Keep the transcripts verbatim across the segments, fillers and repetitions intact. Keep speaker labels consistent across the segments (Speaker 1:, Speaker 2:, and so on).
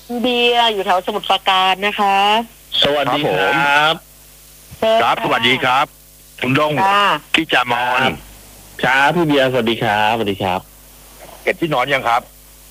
Speaker 1: เบียร์อยู่แถวสมุทรปราการนะคะ
Speaker 2: สวัสดีครับ
Speaker 3: ครับสวัสดีครับคุณดง
Speaker 1: ค่ะ
Speaker 3: พี่จามอน
Speaker 2: ครับพี่เบียร์สวัสดีครับสวัสดีครับ
Speaker 3: เก็บที่นอนยังครับ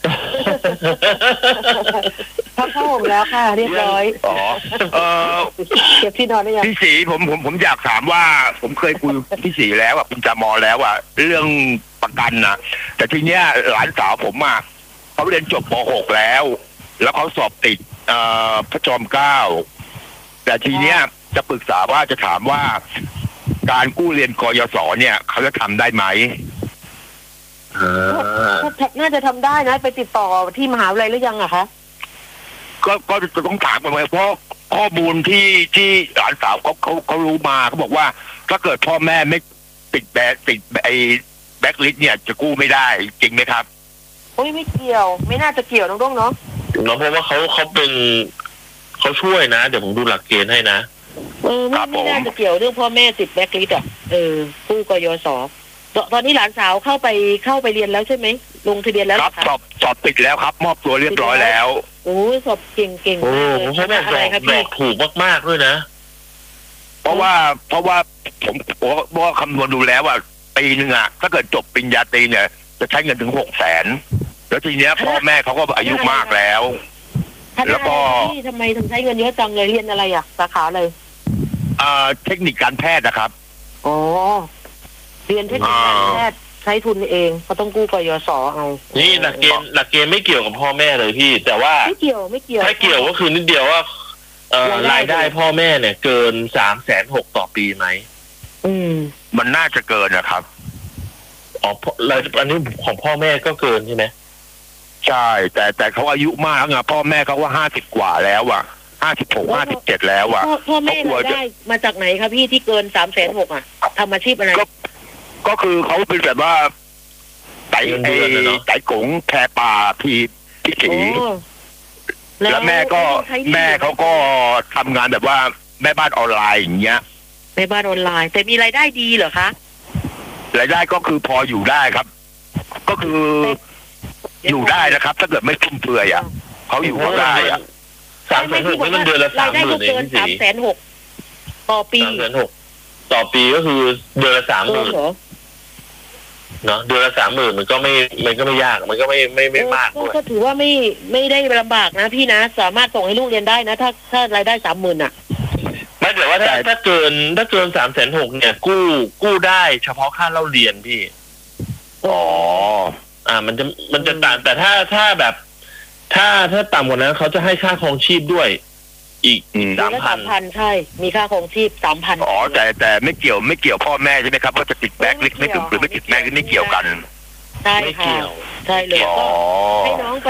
Speaker 1: พักเข้าห่มแล้วค่ะ เรียบร้อย
Speaker 3: อ๋อเออ
Speaker 1: เก็บที่นอนได้ยัง
Speaker 3: พี่สีผมผมผมอยากถามว่า ผมเคยคุยกับพี่สีแล้วอ่ะคุณจามอนแล้วอ่ะเรื่องประกันนะแต่ทีเนี้ยหลานสาวผมอ่ะเขาเรียนจบป .หก แล้ว แล้วเขาสอบติดเอ่อพระจอมเกล้าแต่ทีเนี้ยจะปรึกษาว่าจะถามว่า การกู้เรียนกยศเนี่ยเขาจะทำได้ไหม
Speaker 1: น่าจะทำได้นะ ไปติดต่อที่มหาวิทยาลัยหรือยังอะคะ
Speaker 3: ก็ก็จะต้องถามกันไว้เพราะข้อมูลที่ที่หลานสาวเขาเขาเขารู้มาเขาบอกว่า ถ้าเกิดพ่อแม่ไม่ติดแบติดไอ้แบ็คลิสต์เนี่ยจะกู้ไม่ได้จริงไหมครับ
Speaker 1: โอ้ยไม่เกี่ยว ไม่น่าจะเกี่ยวน้องด้งเนาะ
Speaker 2: เนาะเพราะว่าเขาเขาเป็นเขาช่วยนะ เดี๋ยวผมดูหลักเกณฑ์ให้นะ
Speaker 1: เออไม่ไม่น่าจะเกี่ยวเรื่องพ่อแม่ติดแบ็คลิสต์อ่ะเออกู้กยศตตอนนี้หลานสาวเข้าไปเข้าไปเรียนแล้วใช่ไหมลงทะเบียนแล้ว
Speaker 3: ครับสอบสอบติดแล้วครับ มอบตัวเรียบร้อยแล้ว
Speaker 1: โอ้ยสอบเก่งเก่ง
Speaker 2: โอ้
Speaker 1: มากเลย
Speaker 2: เขาบอก
Speaker 1: อะไรครับ
Speaker 2: ด
Speaker 1: พี่
Speaker 2: อกถูกมากๆด้วยนะ
Speaker 3: เพราะว่าเพราะว่าผมเพราะว่าคำนวณดูแล้วว่าปีหนึ่งอะถ้าเกิดจบปริญญาตรีเนี่ย จะใช้เงินถึงหกแสนแล้วทีเนี้ยพ่อแม่เขาก็อายุมากแล้ว แล้วก็
Speaker 1: พี่ทำไมถึงใช้เงินเยอะจังเลยเรียนอะไรอ่ะสาขาอะไร
Speaker 3: เอ่อเทคนิคการแพทย์นะครับ
Speaker 1: อ๋อเรียนเทคนิคการแพทย์ใช้ทุนเองก็ต้องกู้กยศเอา
Speaker 2: นี่หลักเกณฑ์หลักเกณฑ์ไม่เกี่ยวกับพ่อแม่เลยพี่ แต่ว่า
Speaker 1: ไม่เกี่ยวไม่เกี่ยว
Speaker 2: ถ้าเกี่ยวก็คือนิดเดียวว่าเอ่อรายได้พ่อแม่เนี่ย เกินสามแสนหกต่อปีไหม
Speaker 1: อืม
Speaker 3: มันน่าจะเกินนะครับ
Speaker 2: อ๋อรายอันนี้ของพ่อแม่ก็เกินใช่ไหม
Speaker 3: ใช่ แต่แต่เขาอายุมากไงพ่อแม่เขาว่าห้าสิบกว่าแล้วอ่ะห้าสิบหกห้าสิบเจ็ดแล้วอ่ะ
Speaker 1: พ่อพ่อแม่รายได้มาจากไหนครับพี่ที่เกินสามแสนหกอ่ะทำอาชีพอะไร
Speaker 3: ก็ก็คือเขาเป็นแบบว่าไต่ไอ้ไต่กงแพป่าทีพี่สี
Speaker 1: โอ้
Speaker 3: แล้วแม่ก็
Speaker 1: ใช้หนี้
Speaker 3: แม่เขาก็ทำงานแบบว่าแม่บ้านออนไลน์อย่างเงี้ย
Speaker 1: ในบ้านออนไลน์ แต่มีรายได้ดีเหรอคะ
Speaker 3: รายได้ก็คือพออยู่ได้ครับ ก็คืออยู่ได้นะครับ ถ้าเกิดไม่ฟุ่มเฟือยอ่ะเขาอยู่ก็ได้อ่ะ
Speaker 2: สามแสนหกนี่มันเดือนละสาม
Speaker 1: รายได้
Speaker 2: หมื่
Speaker 1: ก็
Speaker 2: นเอ
Speaker 1: เกิ
Speaker 2: ง
Speaker 1: น
Speaker 2: พี่
Speaker 1: สาม
Speaker 2: สี
Speaker 1: แสนหกต่อปี
Speaker 2: สามแสนหกต่อปีก็คือเดือนละสามห
Speaker 1: เกิ
Speaker 2: มื่
Speaker 1: น
Speaker 2: น
Speaker 1: เหรอ
Speaker 2: เนาะเดือนละสามหมื่นมันก็ไม่มันก็ไม่ยากมันก็ไม่ไม่ไม่มาก
Speaker 1: เออ
Speaker 2: ด้วย
Speaker 1: ก็ถือว่าไม่ไม่ได้ลำบากนะพี่นะ สามารถส่งให้ลูกเรียนได้นะ ถ้าถ้ารายได้สามหมื่นอ่ะ
Speaker 2: ไม่แต่ว่าถ้าถ้าเกินถ้าเกินสามแสนหกเนี่ย กู้กู้ได้เฉพาะค่าเล่าเรียนพี่
Speaker 3: อ๋อ
Speaker 2: อ่า มันจะมันจะต่างแต่ถ้าถ้าแบบ ถ้าถ้าต่ำกว่านั้นเขาจะให้ค่าครองชีพด้วย อีก
Speaker 3: อืม
Speaker 2: สาม
Speaker 1: ละ
Speaker 2: พั
Speaker 1: สาน มพันใช่ มีค่าครองชีพสามพัน
Speaker 3: อ๋อแต่แต่ไม่เกี่ยวไม่เกี่ยวพ่อแม่ใช่ไหมครับว่าจะติดแบ็คลิสต์ไม่ติดหรือไม่ติดแบ็คลิสต์ไม่เกี่ยวกัน
Speaker 1: ใช่
Speaker 2: ไม่
Speaker 1: ค่ะ
Speaker 2: เกี่ยว
Speaker 1: ใช่เลย
Speaker 3: อ๋อ
Speaker 1: ก็ให้น้อง